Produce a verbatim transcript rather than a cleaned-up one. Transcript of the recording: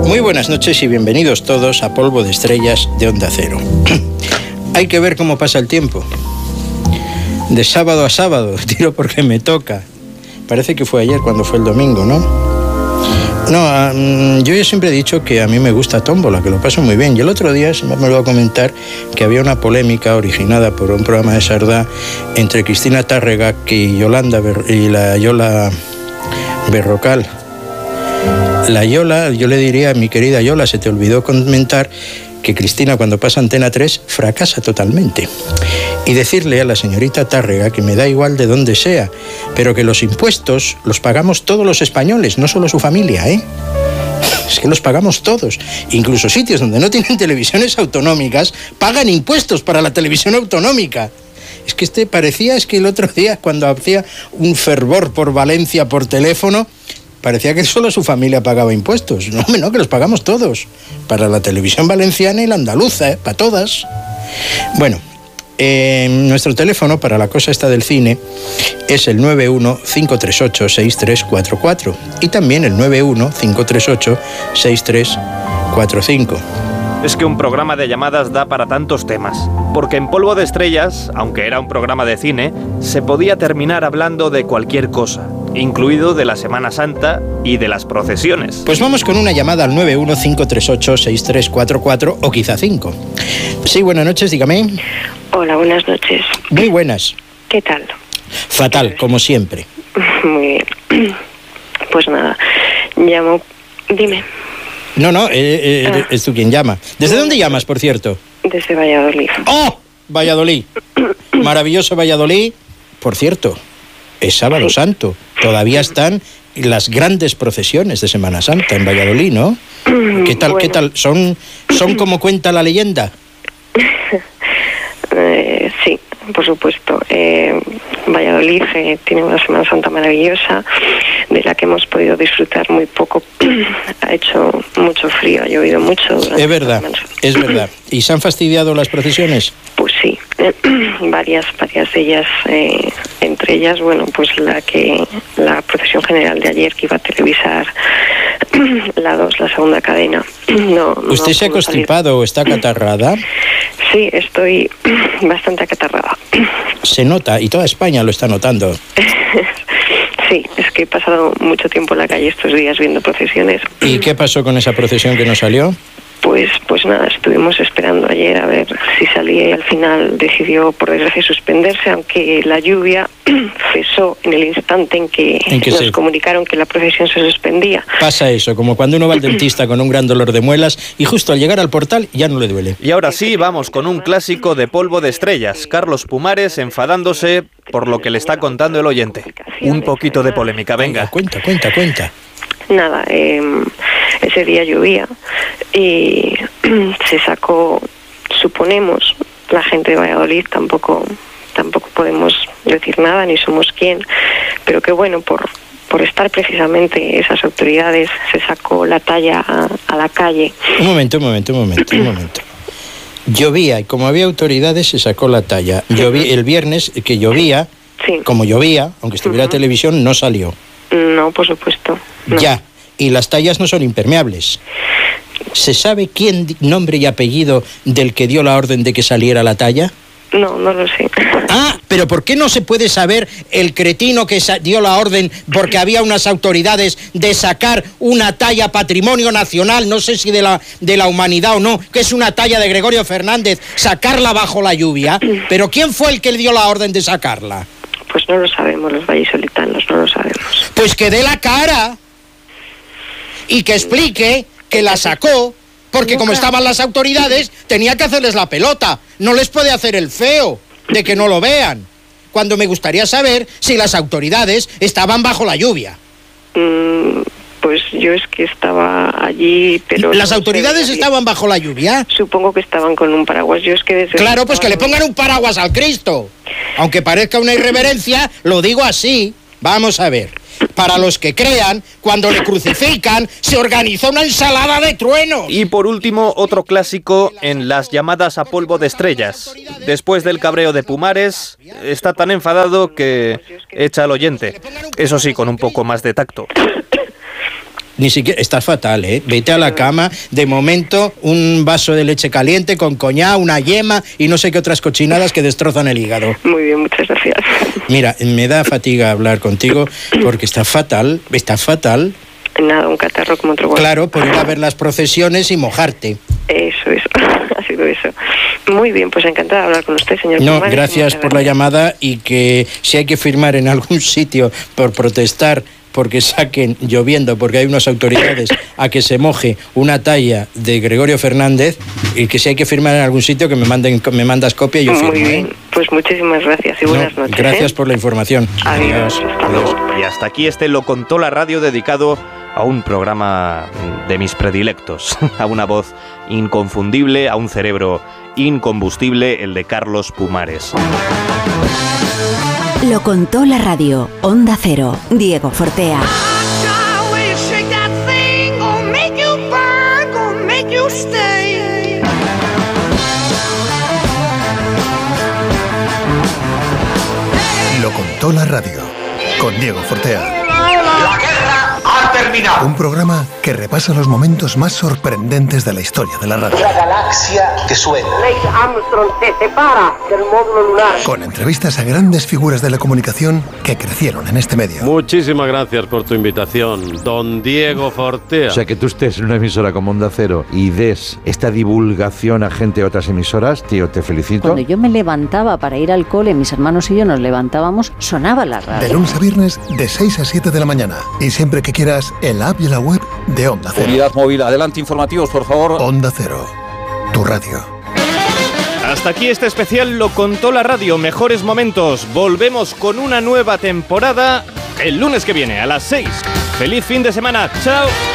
Muy buenas noches y bienvenidos todos a Polvo de Estrellas de Onda Cero. Hay que ver cómo pasa el tiempo. De sábado a sábado, tiro porque me toca. Parece que fue ayer cuando fue el domingo, ¿no? No, um, yo ya siempre he dicho que a mí me gusta Tómbola, que lo paso muy bien. Y el otro día se me olvidó comentar que había una polémica originada por un programa de Sardá entre Cristina Tárrega y Yolanda Ber- y la Yola Berrocal. La Yola, yo le diría a mi querida Yola, se te olvidó comentar que Cristina cuando pasa Antena tres fracasa totalmente. Y decirle a la señorita Tárrega que me da igual de dónde sea, pero que los impuestos los pagamos todos los españoles, no solo su familia, ¿eh? Es que los pagamos todos. Incluso sitios donde no tienen televisiones autonómicas pagan impuestos para la televisión autonómica. Es que este parecía, es que el otro día cuando hacía un fervor por Valencia por teléfono, parecía que solo su familia pagaba impuestos. No, no, que los pagamos todos. Para la televisión valenciana y la andaluza, ¿eh? Para todas. Bueno, eh, nuestro teléfono para la cosa esta del cine es el nueve uno cinco tres ocho seis tres cuatro cuatro y también el nueve uno cinco tres ocho seis tres cuatro cinco. Es que un programa de llamadas da para tantos temas, porque en Polvo de Estrellas, aunque era un programa de cine, se podía terminar hablando de cualquier cosa, incluido de la Semana Santa y de las procesiones. Pues vamos con una llamada al nueve uno cinco tres ocho seis tres cuatro cuatro o quizá cinco. Sí, buenas noches, dígame. Hola, buenas noches. Muy buenas. ¿Qué tal? Fatal, como siempre. Muy bien. Pues nada, llamo... Dime. No, no, eh, eh, ah. es tú quien llama. ¿Desde dónde llamas, por cierto? Desde Valladolid. ¡Oh! Valladolid. Maravilloso Valladolid. Por cierto, es Sábado sí. Santo. Todavía están las grandes procesiones de Semana Santa en Valladolid, ¿no? ¿Qué tal, bueno. qué tal? ¿Son, son como cuenta la leyenda? eh, sí, por supuesto. Eh, Valladolid eh, tiene una Semana Santa maravillosa, de la que hemos podido disfrutar muy poco. Ha hecho mucho frío, ha llovido mucho. Es verdad, es verdad. ¿Y se han fastidiado las procesiones? Pues sí, varias, varias de ellas, eh, entre ellas, bueno, pues la que la procesión general de ayer que iba a televisar la dos, la segunda cadena. No, ¿Usted no se ha constipado o está acatarrada? Sí, estoy bastante acatarrada. Se nota, y toda España lo está notando. Sí, es que he pasado mucho tiempo en la calle estos días viendo procesiones. ¿Y qué pasó con esa procesión que no salió? Pues, pues nada, estuvimos esperando ayer a ver si salía y al final decidió, por desgracia, suspenderse, aunque la lluvia cesó en el instante en que, ¿En que nos se... comunicaron que la procesión se suspendía. Pasa eso, como cuando uno va al dentista con un gran dolor de muelas y justo al llegar al portal ya no le duele. Y ahora sí, vamos con un clásico de Polvo de Estrellas. Carlos Pumares enfadándose por lo que le está contando el oyente. Un poquito de polémica, venga. Cuenta, cuenta, cuenta. Nada, eh, ese día llovía y se sacó, suponemos, la gente de Valladolid, tampoco tampoco podemos decir nada ni somos quién, pero que bueno, por por estar precisamente esas autoridades se sacó la talla a, a la calle. Un momento, un momento, un momento, un momento. Llovía y como había autoridades se sacó la talla. Lloví, el viernes que llovía, sí. Como llovía, aunque estuviera uh-huh. televisión, no salió. No, por supuesto. No. Ya, y las tallas no son impermeables. ¿Se sabe quién, nombre y apellido del que dio la orden de que saliera la talla? No, no lo sé. Ah, pero ¿por qué no se puede saber el cretino que dio la orden porque había unas autoridades de sacar una talla patrimonio nacional, no sé si de la, de la humanidad o no, que es una talla de Gregorio Fernández, sacarla bajo la lluvia? ¿Pero quién fue el que le dio la orden de sacarla? Pues no lo sabemos, los vallisolitanos no lo sabemos. Pues que dé la cara y que explique que la sacó, porque como estaban las autoridades, tenía que hacerles la pelota. No les puede hacer el feo de que no lo vean. Cuando me gustaría saber si las autoridades estaban bajo la lluvia. Mm, pues yo es que estaba allí, pero... ¿Las no autoridades estaban bajo la lluvia? Supongo que estaban con un paraguas. Yo es que desde claro, pues que le pongan un paraguas al Cristo. Aunque parezca una irreverencia, lo digo así. Vamos a ver. Para los que crean, cuando le crucifican, se organiza una ensalada de truenos. Y por último, otro clásico en las llamadas a Polvo de Estrellas. Después del cabreo de Pumares, está tan enfadado que echa al oyente. Eso sí, con un poco más de tacto. Ni siquiera, estás fatal, ¿eh? Vete a la cama, de momento un vaso de leche caliente con coñac, una yema y no sé qué otras cochinadas que destrozan el hígado. Muy bien, muchas gracias. Mira, me da fatiga hablar contigo porque estás fatal, estás fatal. Nada, un catarro como otro. Claro, por ir a ver las procesiones y mojarte. Eso, eso, ha sido eso. Muy bien, pues encantada de hablar con usted, señor. No, Pumares, gracias por la llamada, y que si hay que firmar en algún sitio por protestar porque saquen, lloviendo, porque hay unas autoridades, a que se moje una talla de Gregorio Fernández, y que si hay que firmar en algún sitio, que me manden, me mandas copia y yo firmo. Muy bien, ¿eh? Pues muchísimas gracias y buenas no, noches. Gracias ¿eh? por la información. Adiós. Adiós. Y hasta aquí este Lo Contó la Radio, dedicado a un programa de mis predilectos, a una voz inconfundible, a un cerebro incombustible, el de Carlos Pumares. Lo Contó la Radio, Onda Cero, Diego Fortea. Lo Contó la Radio, con Diego Fortea. La guerra ha terminado. Un programa que repasa los momentos más sorprendentes de la historia de la radio. La galaxia que suena. Neil Armstrong se separa del módulo lunar. Con entrevistas a grandes figuras de la comunicación que crecieron en este medio. Muchísimas gracias por tu invitación, don Diego Fortea. O sea, que tú estés en una emisora como Onda Cero y des esta divulgación a gente de otras emisoras, tío, te felicito. Cuando yo me levantaba para ir al cole, mis hermanos y yo nos levantábamos, sonaba la radio. De lunes a viernes, de seis a siete de la mañana. Y siempre que quieras, en la app y en la web de Onda Cero. Unidad móvil, adelante, informativos, por favor. Onda Cero, tu radio. Hasta aquí este especial Lo Contó la Radio, mejores momentos. Volvemos con una nueva temporada el lunes que viene a las seis. ¡Feliz fin de semana! ¡Chao!